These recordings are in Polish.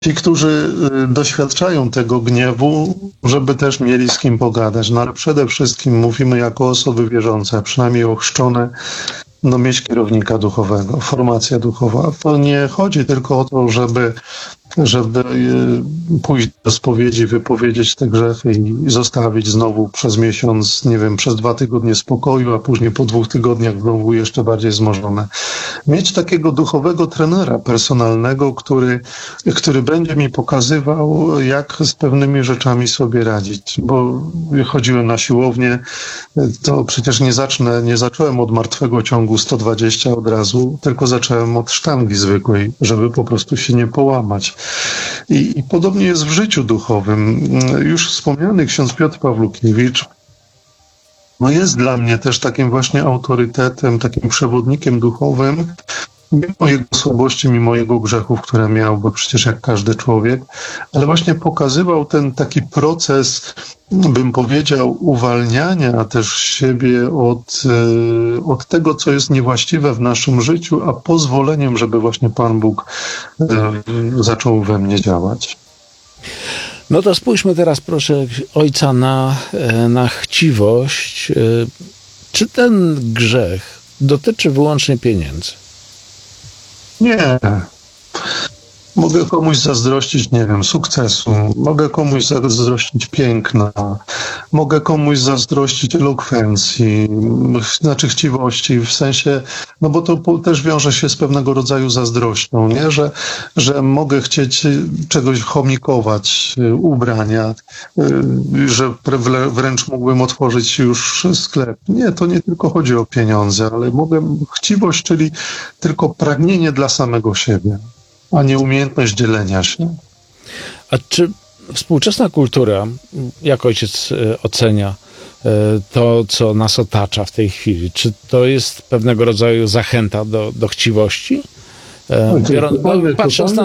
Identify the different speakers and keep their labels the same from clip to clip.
Speaker 1: ci, którzy doświadczają tego gniewu, żeby też mieli z kim pogadać. No ale przede wszystkim mówimy jako osoby wierzące, a przynajmniej ochrzczone, no mieć kierownika duchowego, formacja duchowa. To nie chodzi tylko o to, żeby pójść do spowiedzi, wypowiedzieć te grzechy i zostawić znowu przez miesiąc, nie wiem, przez 2 tygodnie spokoju, a później po 2 tygodniach znowu jeszcze bardziej wzmożone. Mieć takiego duchowego trenera personalnego, który będzie mi pokazywał, jak z pewnymi rzeczami sobie radzić. Bo chodziłem na siłownię, to przecież nie zacząłem od martwego ciągu 120 od razu, tylko zacząłem od sztangi zwykłej, żeby po prostu się nie połamać. I podobnie jest w życiu duchowym. Już wspomniany ksiądz Piotr Pawlukiewicz jest dla mnie też takim właśnie autorytetem, takim przewodnikiem duchowym, mimo jego słabości, mimo jego grzechów, które miał, bo przecież jak każdy człowiek, ale właśnie pokazywał ten taki proces, bym powiedział, uwalniania też siebie od tego, co jest niewłaściwe w naszym życiu, a pozwoleniem, żeby właśnie Pan Bóg zaczął we mnie działać.
Speaker 2: No to spójrzmy teraz, proszę ojca, na chciwość. Czy ten grzech dotyczy wyłącznie pieniędzy?
Speaker 1: Nie. Mogę komuś zazdrościć, nie wiem, sukcesu, mogę komuś zazdrościć piękna, mogę komuś zazdrościć elokwencji, znaczy chciwości, w sensie, no bo to też wiąże się z pewnego rodzaju zazdrością, nie? Że mogę chcieć czegoś chomikować, ubrania, że wręcz mógłbym otworzyć już sklep. Nie, to nie tylko chodzi o pieniądze, ale chciwość, czyli tylko pragnienie dla samego siebie, a nie umiejętność dzielenia się.
Speaker 2: A czy współczesna kultura, jak ojciec ocenia to, co nas otacza w tej chwili, czy to jest pewnego rodzaju zachęta do chciwości? Patrząc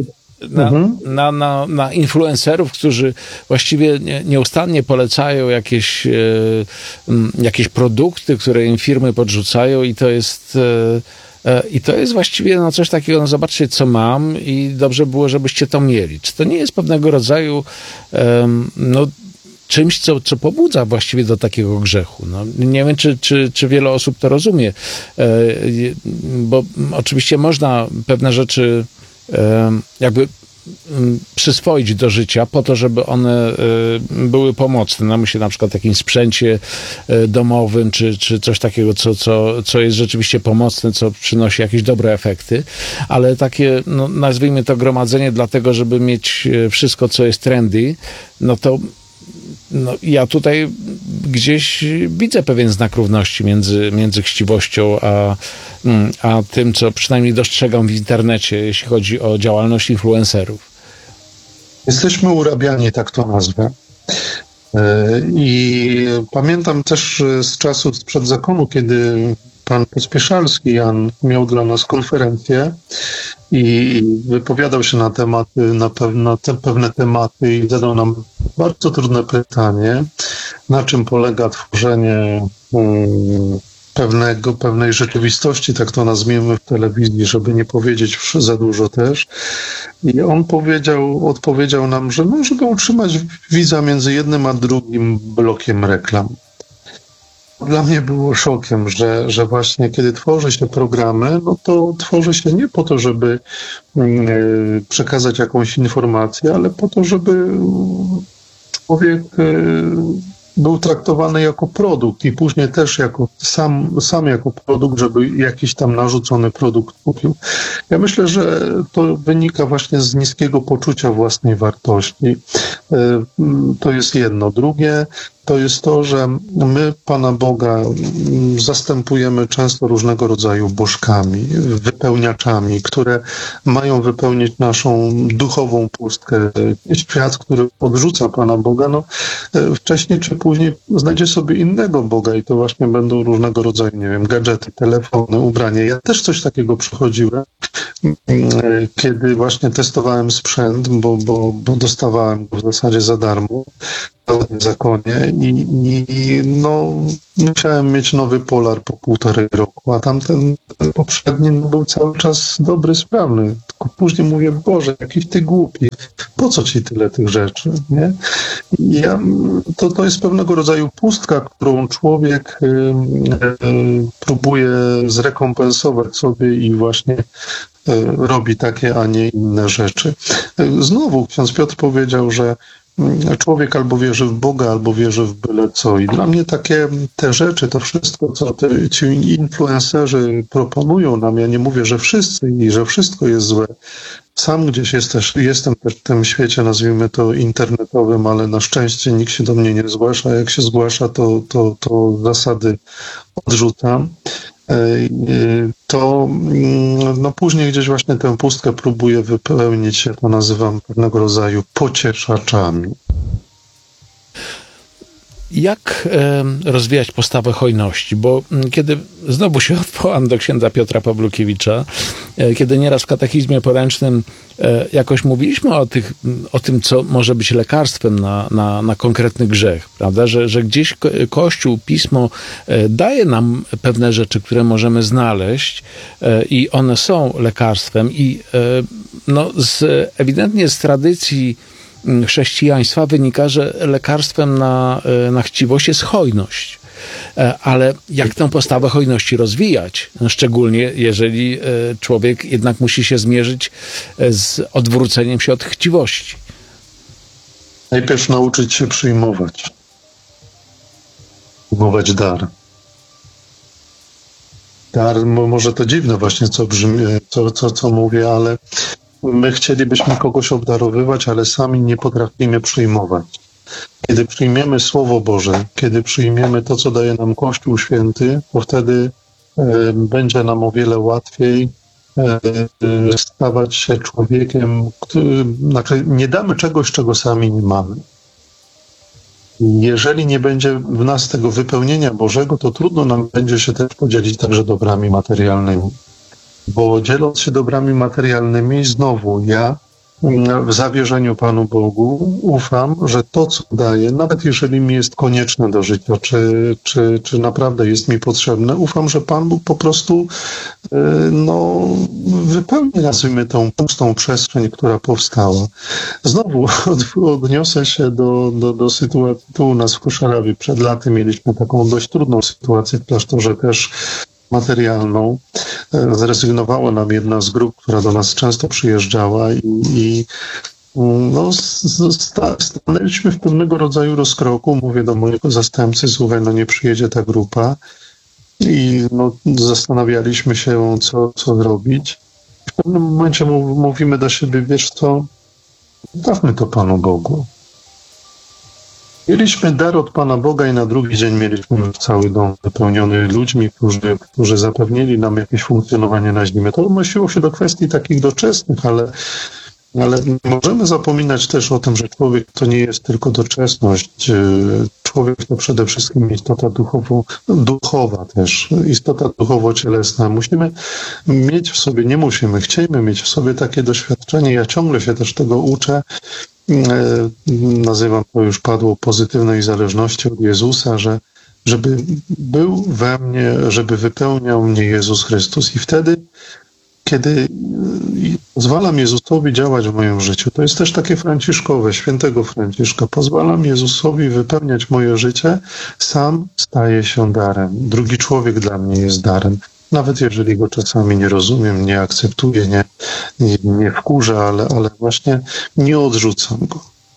Speaker 2: na influencerów, którzy właściwie nieustannie polecają jakieś produkty, które im firmy podrzucają i to jest właściwie coś takiego, no zobaczcie, co mam i dobrze było, żebyście to mieli. Czy to nie jest pewnego rodzaju czymś, co pobudza właściwie do takiego grzechu? No, nie wiem, czy wiele osób to rozumie, bo oczywiście można pewne rzeczy jakby przyswoić do życia po to, żeby one były pomocne. No myślę na przykład o jakimś sprzęcie domowym, czy coś takiego, co jest rzeczywiście pomocne, co przynosi jakieś dobre efekty, ale takie, no, nazwijmy to gromadzenie dlatego, żeby mieć wszystko, co jest trendy, no to ja tutaj gdzieś widzę pewien znak równości między chciwością a tym, co przynajmniej dostrzegam w internecie, jeśli chodzi o działalność influencerów.
Speaker 1: Jesteśmy urabiani, tak to nazwę. I pamiętam też z czasów sprzed zakonu, kiedy pan Pospieszalski Jan miał dla nas konferencję i wypowiadał się na pewne tematy i zadał nam bardzo trudne pytanie, na czym polega tworzenie pewnej rzeczywistości, tak to nazwijmy, w telewizji, żeby nie powiedzieć za dużo też. I on odpowiedział nam, że żeby utrzymać widza między jednym a drugim blokiem reklam. Dla mnie było szokiem, że właśnie kiedy tworzy się programy, no to tworzy się nie po to, żeby przekazać jakąś informację, ale po to, żeby człowiek był traktowany jako produkt i później też jako sam jako produkt, żeby jakiś tam narzucony produkt kupił. Ja myślę, że to wynika właśnie z niskiego poczucia własnej wartości. To jest jedno. Drugie, to jest to, że my Pana Boga zastępujemy często różnego rodzaju bożkami, wypełniaczami, które mają wypełnić naszą duchową pustkę. Świat, który odrzuca Pana Boga, wcześniej czy później znajdzie sobie innego Boga i to właśnie będą różnego rodzaju, nie wiem, gadżety, telefony, ubrania. Ja też coś takiego przechodziłem, kiedy właśnie testowałem sprzęt, bo dostawałem go w zasadzie za darmo. w zakonie i no, musiałem mieć nowy polar po 1,5 roku, a tamten poprzedni był cały czas dobry, sprawny. Tylko później mówię, Boże, jakiś ty głupi, po co ci tyle tych rzeczy, nie? To jest pewnego rodzaju pustka, którą człowiek próbuje zrekompensować sobie i właśnie robi takie, a nie inne rzeczy. Znowu ksiądz Piotr powiedział, że człowiek albo wierzy w Boga, albo wierzy w byle co. I dla mnie te rzeczy, to wszystko, co ci influencerzy proponują nam, ja nie mówię, że wszyscy i że wszystko jest złe. Sam gdzieś jestem też w tym świecie, nazwijmy to internetowym, ale na szczęście nikt się do mnie nie zgłasza. Jak się zgłasza, to zasady odrzucam. To no później gdzieś właśnie tę pustkę próbuję wypełnić, ja to nazywam pewnego rodzaju pocieszaczami.
Speaker 2: Jak rozwijać postawę hojności? Bo kiedy znowu się odwołam do księdza Piotra Pawlukiewicza, kiedy nieraz w katechizmie poręcznym jakoś mówiliśmy o tym, co może być lekarstwem na konkretny grzech, prawda? Że gdzieś Kościół, Pismo daje nam pewne rzeczy, które możemy znaleźć i one są lekarstwem i no, ewidentnie z tradycji chrześcijaństwa wynika, że lekarstwem na chciwość jest hojność. Ale jak tę postawę hojności rozwijać? Szczególnie jeżeli człowiek jednak musi się zmierzyć z odwróceniem się od chciwości.
Speaker 1: Najpierw nauczyć się przyjmować dar. Dar, może to dziwne właśnie, co mówię, ale my chcielibyśmy kogoś obdarowywać, ale sami nie potrafimy przyjmować. Kiedy przyjmiemy Słowo Boże, kiedy przyjmiemy to, co daje nam Kościół Święty, to wtedy będzie nam o wiele łatwiej stawać się człowiekiem, znaczy nie damy czegoś, czego sami nie mamy. Jeżeli nie będzie w nas tego wypełnienia Bożego, to trudno nam będzie się też podzielić także dobrami materialnymi. Bo dzieląc się dobrami materialnymi, znowu ja w zawierzeniu Panu Bogu ufam, że to, co daję, nawet jeżeli mi jest konieczne do życia, czy naprawdę jest mi potrzebne, ufam, że Pan Bóg po prostu wypełni, nazwijmy, tą pustą przestrzeń, która powstała. Znowu odniosę się do sytuacji tu u nas w Koszarawie. Przed laty mieliśmy taką dość trudną sytuację w klasztorze też materialną. Zrezygnowała nam jedna z grup, która do nas często przyjeżdżała i stanęliśmy w pewnego rodzaju rozkroku. Mówię do mojego zastępcy, słuchaj, nie przyjedzie ta grupa i zastanawialiśmy się, co zrobić. W pewnym momencie mówimy do siebie, wiesz co, dawmy to Panu Bogu. Mieliśmy dar od Pana Boga i na drugi dzień mieliśmy cały dom wypełniony ludźmi, którzy zapewnili nam jakieś funkcjonowanie na ziemi. To odnosiło się do kwestii takich doczesnych, ale możemy zapominać też o tym, że człowiek to nie jest tylko doczesność. Człowiek to przede wszystkim istota duchowa też, istota duchowo-cielesna. Musimy mieć w sobie, chciejmy mieć w sobie takie doświadczenie. Ja ciągle się też tego uczę. Nazywam to, już padło, pozytywnej zależności od Jezusa, żeby był we mnie, żeby wypełniał mnie Jezus Chrystus. I wtedy, kiedy pozwalam Jezusowi działać w moim życiu, to jest też takie franciszkowe, świętego Franciszka, pozwalam Jezusowi wypełniać moje życie, sam staje się darem. Drugi człowiek dla mnie jest darem. Nawet jeżeli go czasami nie rozumiem, nie akceptuję, nie wkurzę, ale właśnie nie odrzucam go.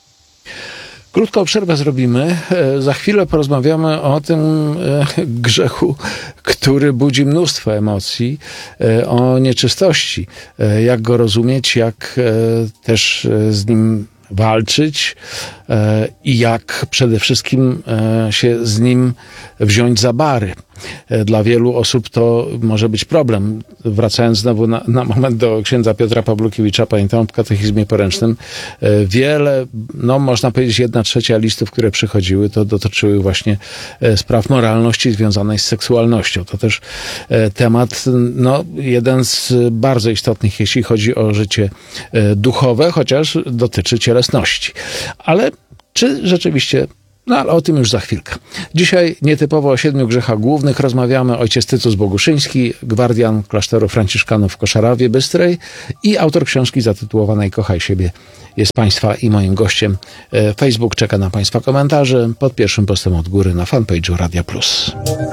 Speaker 2: Krótką przerwę zrobimy. Za chwilę porozmawiamy o tym grzechu, który budzi mnóstwo emocji, o nieczystości. Jak go rozumieć, jak też z nim walczyć i jak przede wszystkim się z nim wziąć za bary. Dla wielu osób to może być problem. Wracając znowu na moment do księdza Piotra Pawlukiewicza, pamiętam w katechizmie poręcznym, wiele, można powiedzieć 1/3 listów, które przychodziły, to dotyczyły właśnie spraw moralności związanej z seksualnością. To też temat, jeden z bardzo istotnych, jeśli chodzi o życie duchowe, chociaż dotyczy cielesności. Ale czy rzeczywiście No ale o tym już za chwilkę. Dzisiaj nietypowo o 7 grzechach głównych rozmawiamy ojciec Tytus Boguszyński, gwardian klasztoru franciszkanów w Koszarawie Bystrej i autor książki zatytułowanej Kochaj siebie jest Państwa i moim gościem. Facebook czeka na Państwa komentarze pod pierwszym postem od góry na fanpage'u Radia Plus.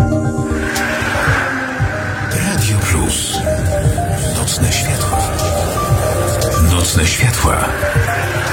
Speaker 3: Radio Plus. Nocne światła. Nocne światła.